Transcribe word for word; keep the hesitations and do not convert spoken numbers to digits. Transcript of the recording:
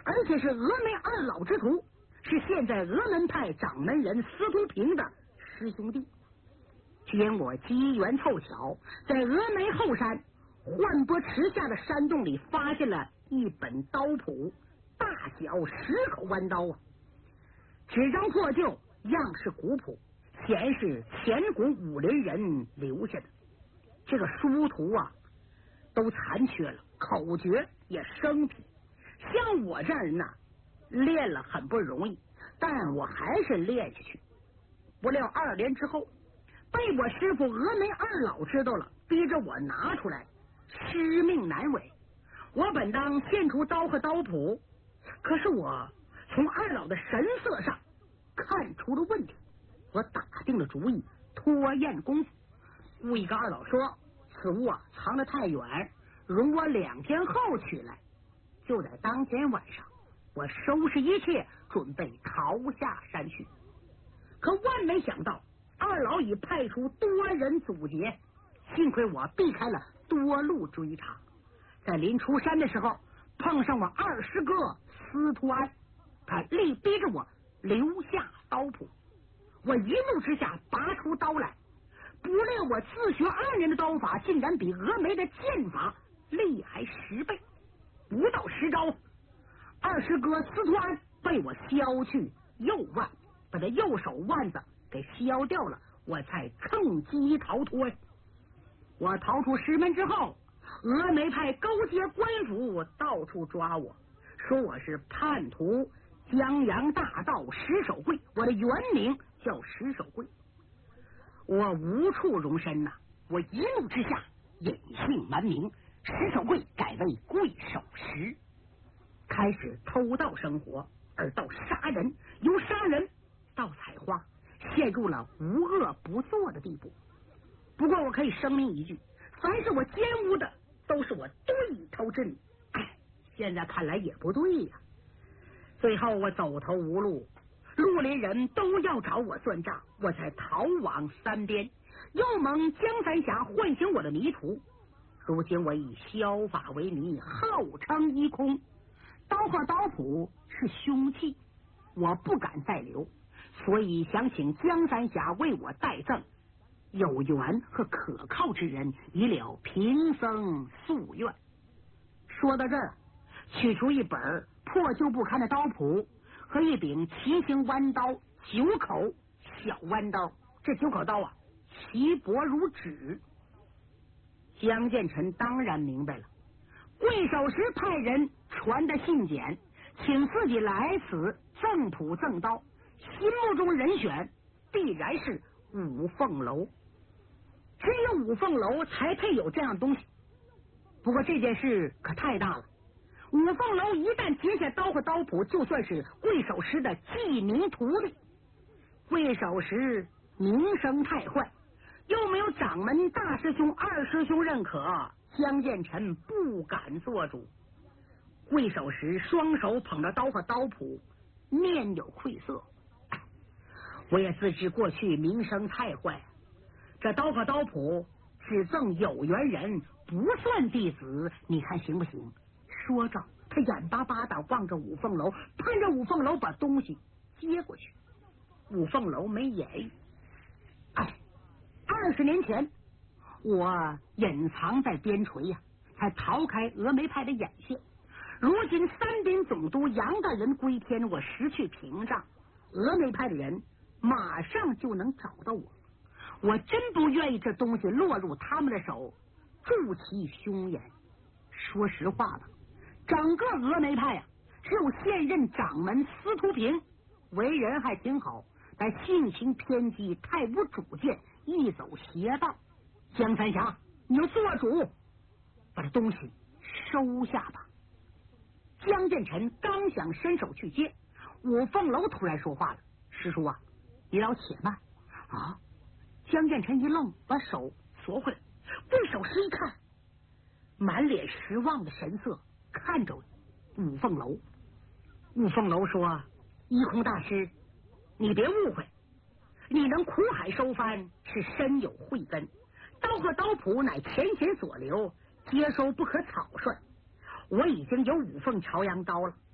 而且是峨眉二老之徒，是现在峨门派掌门人司徒平的师兄弟。经我机缘凑巧，在峨眉后山幻波池下的山洞里发现了一本刀谱，大小十口弯刀啊，纸张破旧，样式古朴，显是前古武林人留下的。这个书图啊都残缺了，口诀也生僻，像我这样人呐，练了很不容易，但我还是练下去。不料二年之后，被我师傅峨眉二老知道了，逼着我拿出来，师命难违。我本当献出刀和刀谱，可是我从二老的神色上看出了问题，我打定了主意拖延功夫，故意跟二老说，此物啊藏得太远，容我两天后取来。就在当天晚上，我收拾一切，准备逃下山去。可万没想到，二老已派出多人阻截，幸亏我避开了多路追查。在临出山的时候，碰上我二师哥司徒安，他力逼着我留下刀谱。我一怒之下拔出刀来，不料我自学二年的刀法竟然比峨眉的剑法厉害十倍。不到十招，二师哥司徒安被我削去右腕，把他右手腕子给削掉了，我才趁机逃脱。我逃出师门之后，峨眉派勾结官府，到处抓我，说我是叛徒江洋大盗石守贵，我的原名叫石守贵。我无处容身呐、啊，我一怒之下隐姓埋名，石守贵改为贵守石，开始偷盗生活，而到杀人，由杀人到采花，陷入了无恶不作的地步。不过我可以声明一句，凡是我奸污的，都是我对头之女。哎，现在看来也不对呀、啊。最后我走投无路，绿林人都要找我算账，我才逃往山边，又蒙江三峡唤醒我的迷途。如今我以削法为迷，号称一空。刀和刀谱是凶器，我不敢再留，所以想请江三峡为我代赠有缘和可靠之人，以了平生夙愿。说到这儿，取出一本破旧不堪的刀谱和一柄奇形弯刀，九口小弯刀。这九口刀啊，奇薄如纸。江建成当然明白了，贵守时派人传的信简，请自己来此赠谱赠刀，心目中人选必然是五凤楼，只有五凤楼才配有这样东西。不过这件事可太大了，五凤楼一旦截下刀和刀谱，就算是贵守时的记名徒弟。贵守时名声太坏，又没有掌门大师兄二师兄认可，江建成不敢做主。贵守时双手捧着刀和刀谱，面有愧色。我也自知过去名声太坏，这刀和刀谱只赠有缘人，不算弟子，你看行不行？说着，他眼巴巴的望着五凤楼，盼着五凤楼把东西接过去。五凤楼没言语。哎，二十年前我隐藏在边陲呀、啊，才逃开峨眉派的眼线。如今三兵总督杨大人归天，我失去屏障，峨眉派的人马上就能找到我。我真不愿意这东西落入他们的手，助其凶言。说实话了，整个峨眉派啊，只有现任掌门司徒平为人还挺好，但性情偏激，太无主见，一走邪道。江三峡，你要做主，把这东西收下吧。江建成刚想伸手去接，五凤楼突然说话了：“师叔啊，你老且慢啊！”江建成一愣，把手缩回来。贵守师一看，满脸失望的神色看着五凤楼。五凤楼说：“一空大师，你别误会，你能苦海收帆是深有慧根，刀和刀谱乃前贤所留，接收不可草率。我已经有五凤朝阳刀了，